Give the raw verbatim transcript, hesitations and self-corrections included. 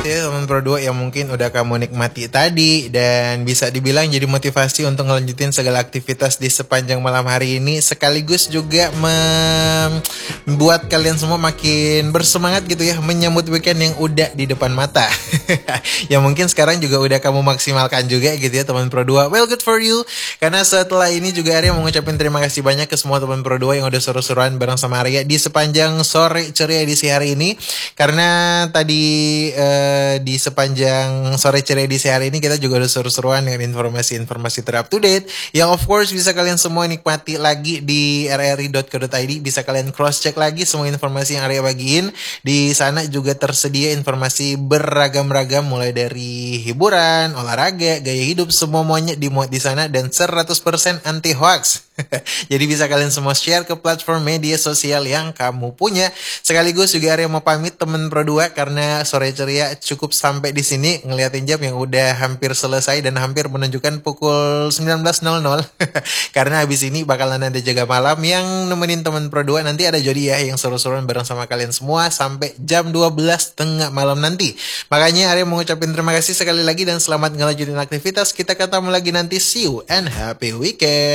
ya teman Pro dua yang mungkin udah kamu nikmati tadi dan bisa dibilang jadi motivasi untuk ngelanjutin segala aktivitas di sepanjang malam hari ini, sekaligus juga membuat kalian semua makin bersemangat gitu ya menyambut weekend yang udah di depan mata. Yang mungkin sekarang juga udah kamu maksimalkan juga gitu ya teman Pro dua. Well, good for you. Karena setelah ini juga Arya mau ngucapin terima kasih banyak ke semua teman Pro dua yang udah seru-seruan bareng sama Arya di sepanjang sore ceria edisi hari ini. Karena tadi uh, di sepanjang sore ceria edisi hari ini kita juga udah seru-seruan dengan informasi-informasi ter-up to date yang of course bisa kalian semua nikmati lagi di r r i dot co dot i d. Bisa kalian cross check lagi semua informasi yang Arya bagiin. Di sana juga tersedia informasi beragam-ragam mulai dari hiburan, olahraga, gaya hidup, semuanya dimuat di sana dan seratus persen anti hoax. Jadi bisa kalian semua share ke platform media sosial yang kamu punya. Sekaligus juga Arya mau pamit temen Pro dua karena sore ceria cukup sampai di sini, ngeliatin jam yang udah hampir selesai dan hampir menunjukkan pukul sembilan belas nol nol. Karena habis ini bakalan ada jaga malam yang nemenin temen Pro dua. Nanti ada Jody ya yang seru-seruan bareng sama kalian semua sampai jam dua belas tengah malam nanti. Makanya Arya mau ngucapin terima kasih sekali lagi dan selamat ngelanjutin aktivitas. Kita ketemu lagi nanti. See you and happy weekend.